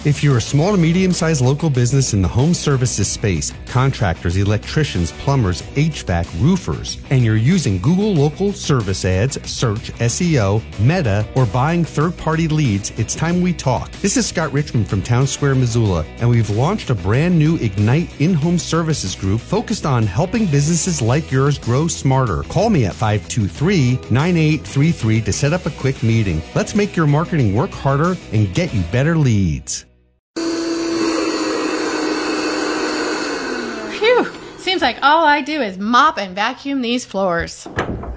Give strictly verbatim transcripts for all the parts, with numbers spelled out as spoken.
If you're a small to medium-sized local business in the home services space, contractors, electricians, plumbers, H V A C, roofers, and you're using Google Local Service Ads, Search, S E O, Meta, or buying third-party leads, it's time we talk. This is Scott Richmond from Town Square, Missoula, and we've launched a brand new Ignite in-home services group focused on helping businesses like yours grow smarter. Call me at five two three, nine eight three three to set up a quick meeting. Let's make your marketing work harder and get you better leads. Phew! Seems like all I do is mop and vacuum these floors.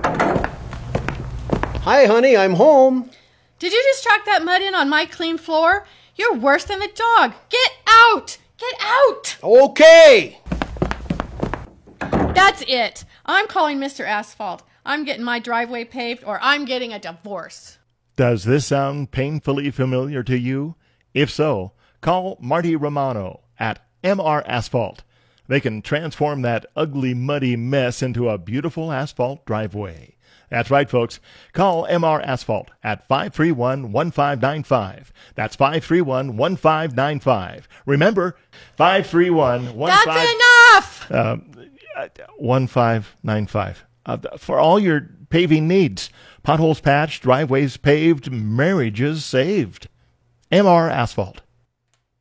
Hi, honey, I'm home. Did you just track that mud in on my clean floor? You're worse than the dog. Get out! Get out! Okay. That's it. I'm calling Mister Asphalt. I'm getting my driveway paved or I'm getting a divorce. Does this sound painfully familiar to you? If so, call Marty Romano at M R Asphalt. They can transform that ugly, muddy mess into a beautiful asphalt driveway. That's right, folks. Call M R Asphalt at five three one, one five nine five. That's five three one, one five nine five. Remember, five three one, one five... That's enough! Uh, one five nine five. Uh, for all your paving needs. Potholes patched, driveways paved, marriages saved. M R Asphalt.